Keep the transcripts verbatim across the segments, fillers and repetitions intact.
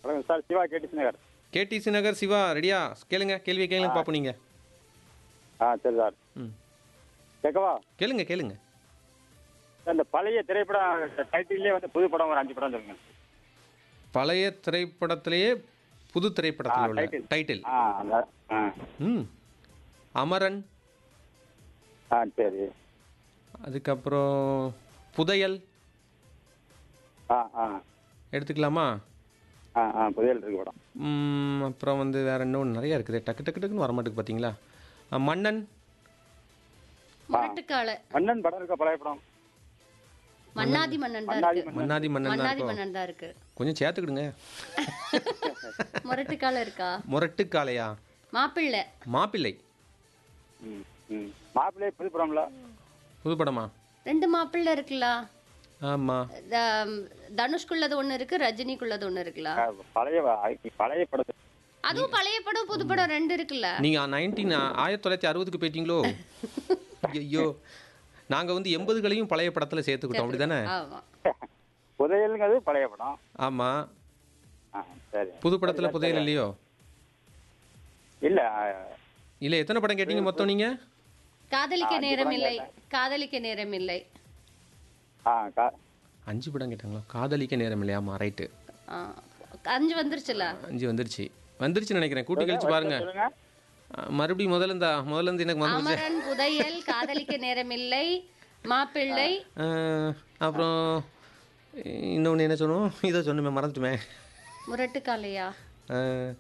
வணக்கம் sir, Siva KTC நகர். KTC நகர் சிவா ரெடியா? கேளுங்க, கேள்வி கேளுங்க பார்ப்போம் நீங்கள். ஆ சரி சார். ம் கேட்கவா? கேளுங்க கேளுங்க. சார், இந்த பழைய திரைப்படம் டைட்டிலே வந்து புது படம் ஒரு அஞ்சு படம் சொல்லுங்க. பழைய திரைப்படத்திலேயே புது திரைப்படத்தில் உள்ள title. டைட்டில். ஆ அந்த ஆ ம் அமரன், ஆ சரி. அதுக்கப்புறம் புதையல் ஆ ஆ எடுத்துக்கலாமா? ஆ ஆ புதையல் இருக்கு படம். ம், அப்புறம் வந்து வேற இன்னும் நிறைய இருக்குது. டக்கு டக்கு டக்குன்னு வரமாட்டுக்கு பார்த்தீங்களா? அ, மன்னன். முரட்டுக்கால மன்னன் படம் இருக்கா பழைய படம்? மன்னாதி மன்னன் தான் மன்னாதி இருக்கு. மன்னன். மன்னாதி மன்னன் தான் மன்னாதி இருக்கும். மன்னன் தான் இருக்கு. கொஞ்சம் சேர்த்துக்கிடுங்க. முரட்டுக்கால இருக்கா? முரட்டுக்காலையா? மாப்பிள்ளை. மாப்பிள்ளை ம் ம் மாப்பிள்ளை புது படம்ல? புது படமா? ரெண்டு மாப்பிள்ளை இருக்குல்ல. ஆமாம். த- தனுஷ்குள்ளது ஒண்ணு இருக்கு, ரஜினிக்குள்ளது ஒண்ணு இருக்குல்ல. ஆ, பழைய பழைய படத்தை அதுவும் பழைய படம் புது படம் ரெண்டு இருக்குல்ல. நீங்கள் நைன்டீன் ஆயிரத்தி தொள்ளாயிரத்தி அறுபதுக்கு போயிட்டீங்களோ? ஐயோ, நாங்கள் வந்து எண்பதுகளையும் பழைய படத்தில் சேர்த்துக்கிட்டோம், அப்படி தானே? ஆமா. புதையல்ங்கிறது பழைய படம். ஆமாம். ஆ சரி. புது படத்தில் புதையல் இல்லையோ? இல்ல இல்லை, எத்தனை படம் கேட்டீங்க மொத்தம் நீங்கள்? காதலிக்க அஞ்சு நேரம் படம் இல்லை, கேட்டேன். காதலிக்க நேரம் இல்லை. ஆ கா அஞ்சு படம் கேட்டாங்களா? காதலிக்க நேரம் இல்லையாமா? ரைட்டு. ஆ, அஞ்சு வந்துருச்சுல. அஞ்சு வந்துருச்சு வந்துருச்சுன்னு நினைக்கிறேன். கூட்டி கழிச்சு பாருங்க. சொல்லுங்க. அ, மறுபடியும் முதல்ல இந்த முதல்ல இருந்து எனக்கு வந்துருச்சு. அமரன், புதையல், காதலிக்க நேரம் இல்லை, மாப்பிள்ளை. ஆ, அப்புறம் இன்னொன்று என்ன சொன்னோம்? இதை சொன்னுமே, மறந்துட்டுமே. முரட்டுக்காலையா? ஆ,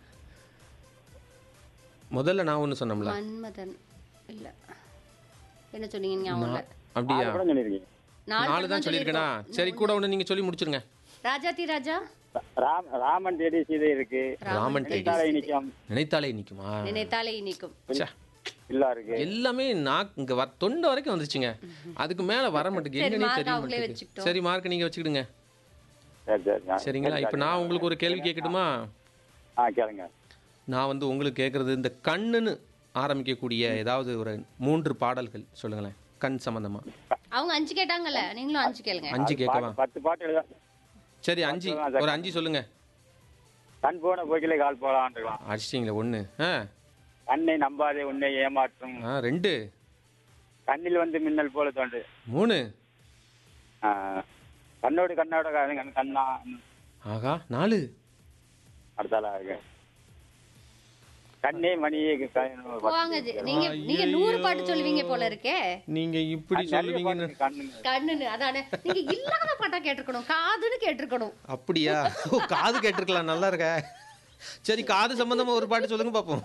முதல்ல நான் ஒன்று சொன்னோம்ல. மன்மதன் இல்ல, என்ன சொன்னீங்க ஞாபகம் இல்ல. அப்படியா? நாலு படம் சொல்லிருக்கீங்க. நாலு நாலு படம் தான் சொல்லியிருக்கேனா? சரி, கூட ஒன்று நீங்கள் சொல்லி முடிச்சிருங்க. ராஜாத்தி ராஜா, ராம் ராமன் தேடி சீதை இருக்கு. ராமன் தேடி நினைத்தாலே இனிக்கும். நினைத்தாலே நிற்குமா? நினைத்தாலே இனிக்கும். ச்சே, இல்லா இருக்கு. எல்லாமே நான் இங்கே வர தொண்டை வரைக்கும் வந்துச்சுங்க. அதுக்கு மேலே வர மாட்டேங்குது. சரி, என்னன்னே mark தெரிய அவங்களே மாட்டேங்குது. வச்சுக்கிட்டோம். சரி, மார்க் நீங்கள் வச்சுக்கிடுங்க. சரி சரி நான் சரிங்களா? இப்போ நான் உங்களுக்கு ஒரு கேள்வி கேட்கட்டுமா? ஆ கேளுங்க. நான் வந்து உங்களுக்கு கேட்குறது, இந்த கண்ணுன்னு ஆரம்பிக்கக்கூடிய ஏதாவது ஒரு மூன்று பாடல்கள் சொல்லுங்களேன், கண் சம்பந்தமா. அவங்க அஞ்சு கேட்டாங்கல்ல, நீங்களும் அஞ்சு கேளுங்க. அஞ்சு கேட்கவா? பாட்டு- பத்து பாட்டு எழுத. சரி, அஞ்சு, ஒரு அஞ்சு சொல்லுங்க. கண் போன போக்கிலே கால் போலாம் இருக்கலாம். அடிச்சிட்டிங்களா? ஒன்று. ஆ கண்ணை நம்பாதே உன்னை ஏமாற்றும். ஆ ரெண்டு. கண்ணில் வந்து மின்னல் போல தோன்று. மூணு. ஆ, கண்ணோடு கண்ணோட கண் கண்ணா. ஆகா, நாலு. அடுத்தால இருக்கு. கண்ணே மணியே க- வாங்க ஜி, நீங்க நீங்க நூறு பாட்டு சொல்லுவீங்க போல இருக்கே. நீங்க இப்படி நிறைய சொல்லுவீங்கன்னு. பாட்டு கண்ணு. கண்ணுன்னு அதானே, நீங்க இல்லாத பாட்டா கேட்டிருக்கணும், காதுன்னு கேட்டிருக்கணும். அப்படியா? ஓ, காது கேட்டிருக்கலாம். நல்லா இருக்க. சரி, காது சம்பந்தமா ஒரு பாட்டு சொல்லுங்க பார்ப்போம்.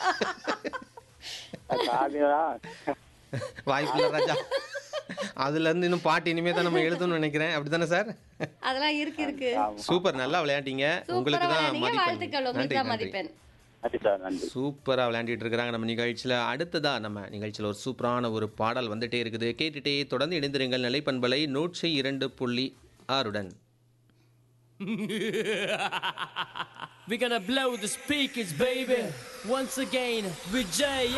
காதுடா. வாய்ப்பில்லை ராஜா. அதுல இருந்து இன்னும் பாட்டு இனிமே தான் நம்ம எழுதணும்னு நினைக்கிறேன். அப்படிதானே சார்? அதெல்லாம் இருக்கு இருக்கு. சூப்பர், நல்லா விளையாண்டீங்க. உங்களுக்கு சூப்பரா தான் விளையாண்டீங்க, மதிப்பெண். வாழ்த்துக்கள், உங்களுக்கு நன்றி, தான் நன்றி. மதிப்பெண். நன்றி சார், நன்றி. சூப்பராக விளையாண்டிட்டு இருக்கிறாங்க நம்ம நிகழ்ச்சியில். அடுத்ததா நம்ம நிகழ்ச்சியில் ஒரு சூப்பரான ஒரு பாடல் வந்துட்டே இருக்குது. கேட்டுட்டே தொடர்ந்து இணைந்திருங்கள் நிலைப்பண்பலை நூற்றி இரண்டு புள்ளி ஆறுடன். We're gonna blow the speakers, baby. Once again, with Jay.